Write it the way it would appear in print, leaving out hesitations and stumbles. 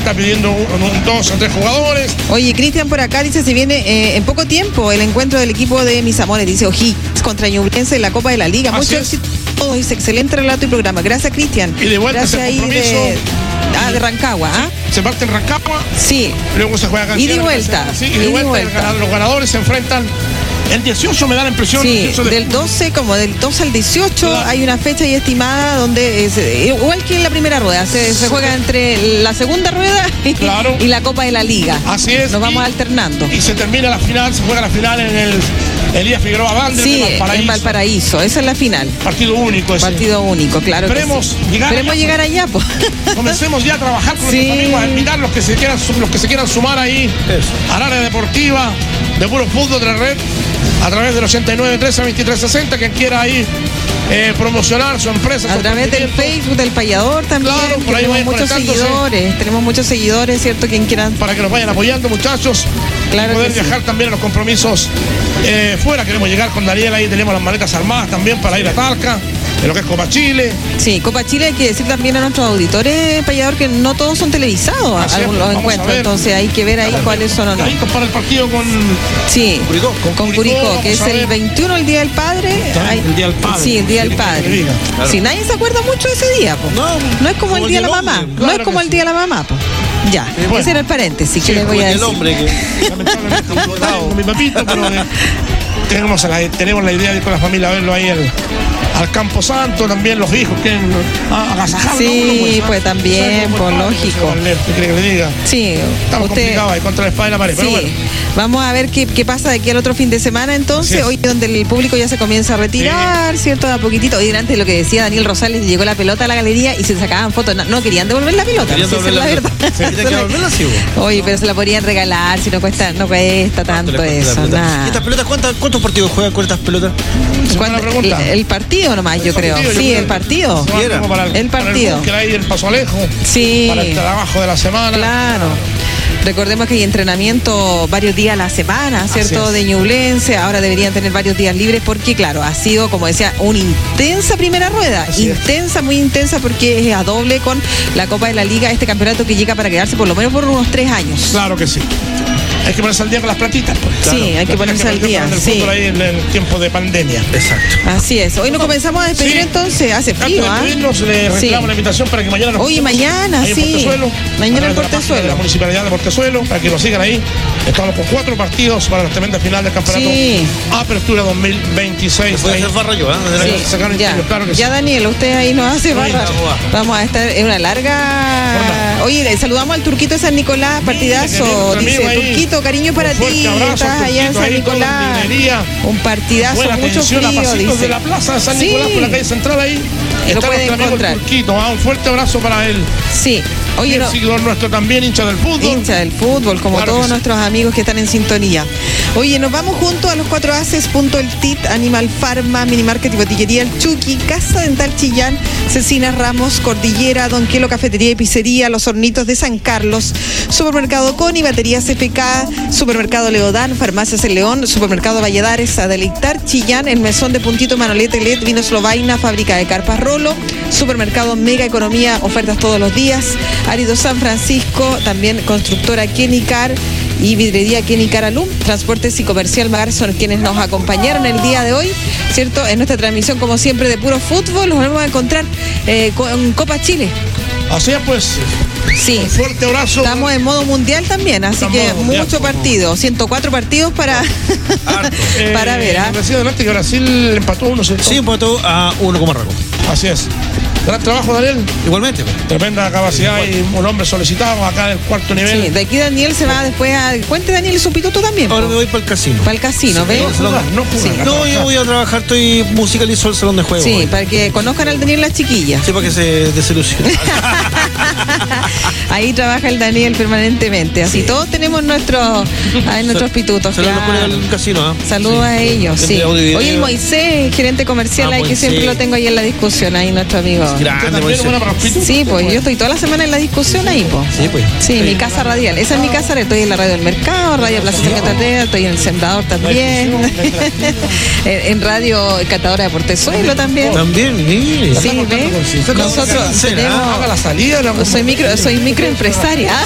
está pidiendo un 2 o 3 jugadores. Oye, Cristian por acá dice, se viene en poco tiempo el encuentro del equipo de Mis Amores, dice O'Higgins contra Ñublense en la Copa de la Liga. Mucho éxito a todos, dice, excelente relato y programa. Gracias, Cristian. Y de vuelta gracias ese ahí compromiso. de Rancagua, ¿ah? Se parte en Rancagua. Sí. Luego se juega acá. Y de vuelta. Sí, y de vuelta. Los ganadores se enfrentan. El 18 me da la impresión. Sí, del 12, como del 12 al 18, claro. Hay una fecha ahí estimada donde, igual que en la primera rueda, se juega entre la segunda rueda y la Copa de la Liga. Así es. Nos vamos alternando. Y se termina la final, se juega la final en el Elías Figueroa Bandes, sí, en Valparaíso, esa es la final. Partido único ese. Partido único, claro. Esperemos llegar allá, pues. Comencemos ya a trabajar con nuestros amigos, a invitar los que se quieran sumar ahí al área deportiva de Puro Fútbol de la red, a través del 89 13 23 60, quien quiera ahí promocionar su empresa. A través del Facebook del Payador también. Claro, por ahí tenemos muchos seguidores, ¿cierto? Quien quieran. Para que nos vayan apoyando, muchachos. Claro. Y poder viajar también a los compromisos fuera. Queremos llegar con Daniel, ahí tenemos las maletas armadas también para ir a Talca, en lo que es Copa Chile. Sí, Copa Chile, hay que decir también a nuestros auditores, Payador, que no todos son televisados los encuentros, entonces hay que ver ahí cuáles son o no. Para el partido con Curicó, que es el 21, el Día del Padre. El Día del Padre. Sí, el Día del Padre. Claro. Si nadie se acuerda mucho de ese día, pues. No es como el Día de la Mamá. No es como el Día de la Mamá, pues. Ya, ese era el paréntesis que les voy a decir. El hombre que lamentablemente con mi papito, pero tenemos la idea de ir con la familia a verlo ahí al Campo Santo, también los hijos quieren agasajarlo. Sí, pues también, por lógico. ¿Qué quiere que le diga? Sí. Estamos complicados ahí contra la espada y la pared, sí. Pero bueno. Vamos a ver qué pasa de aquí al otro fin de semana, entonces, hoy donde el público ya se comienza a retirar, ¿cierto? A poquitito. Hoy delante de lo que decía Daniel Rosales, llegó la pelota a la galería y se sacaban fotos. No querían devolver la pelota. La verdad. Oye, pero se la podrían regalar, si no cuesta tanto eso. Nada. ¿Estas pelotas cuántos partidos juegan con estas pelotas? El partido nomás, yo creo. Sí, el partido. El partido. Que hay el Paso Alejo. Sí. Para el trabajo de la semana. Claro. Recordemos que hay entrenamiento varios días a la semana, ¿cierto? De Ñublense. Ahora deberían tener varios días libres porque, claro, ha sido, como decía, una intensa primera rueda. Muy intensa, porque es a doble con la Copa de la Liga, este campeonato que llega para quedarse por lo menos por unos 3 años. Claro que sí. Hay que ponerse al día con las platitas, pues. Claro. Sí, hay que ponerse al día. Ahí en el tiempo de pandemia. Exacto. Así es. Hoy nos comenzamos a despedir entonces. Hace frío, Antes de le reclamo la invitación para que mañana nos mañana, Mañana en Portezuelo. La municipalidad de Portezuelo, para que nos sigan ahí. Estamos con 4 partidos para la tremenda final del campeonato. Apertura 2026. Puede hacer barra yo, Claro que ya, Daniel, usted ahí nos hace barra. Vamos a estar en una larga. Oye, saludamos al Turquito de San Nicolás, partidazo. Dice, Turquito, cariño para ti. Estás allá en San Nicolás. Un partidazo, mucho frío, dice. De la plaza de San Nicolás, por la calle central ahí. Lo puede encontrar. Turquito, un fuerte abrazo para él. Sí. Oye, seguidor nuestro también, hincha del fútbol. Hincha del fútbol, como todos nuestros amigos que están en sintonía. Oye, nos vamos juntos a los 4 Aces, Punto El Tit, Animal Pharma, Minimarket y Botillería El Chucky, Casa Dental Chillán, Cecinas Ramos, Cordillera, Don Quelo, Cafetería y Pizzería, Los Hornitos de San Carlos, Supermercado Coni, Baterías FK, Supermercado Leodán, Farmacias El León, Supermercado Valladares, a deleitar Chillán, El Mesón de Puntito, Manolete LED, Vinos Lovaina, Fábrica de Carpas Rolo, Supermercado Mega Economía, ofertas todos los días, Árido San Francisco, también Constructora Kenicar y Vidrería Kenicar Alum, Transportes y Comercial Magar son quienes nos acompañaron el día de hoy, ¿cierto? En nuestra transmisión, como siempre, de Puro Fútbol. Nos vamos a encontrar con Copa Chile. Así es, pues. Sí. Un fuerte abrazo. Estamos en modo mundial también, así que mucho partido. 104 partidos para ver. Decía adelante que Brasil empató 1-0. Sí, empató a 1 con Marruecos. Así es. Gran trabajo, Daniel. Igualmente. Tremenda capacidad y un hombre solicitado acá en el 4º nivel. Sí, de aquí Daniel se va después a... Cuente, Daniel, su pituto también. Ahora me voy para el casino. Para el casino, ¿ves? No, yo voy a trabajar, estoy musicalizo el salón de juego. Sí, para que conozcan al Daniel las chiquillas. Sí, para que se desilusionen. Ahí trabaja el Daniel permanentemente. Así todos tenemos nuestros pitutos. Saludos al casino. Saludos a ellos, sí. Oye, el Moisés, gerente comercial, ahí que siempre lo tengo ahí en la discusión, ahí nuestro amigo. Grande, sí, pues yo estoy toda la semana en la discusión ahí, pues. Sí, pues. Sí, mi casa radial. Esa es mi casa, estoy en la radio del mercado, Radio Plaza Santander, estoy en el Sembrador también. En Radio Catadora de Portezuelo también. También, sí, ¿ves? Nosotros tenemos... Haga la salida. Soy microempresaria.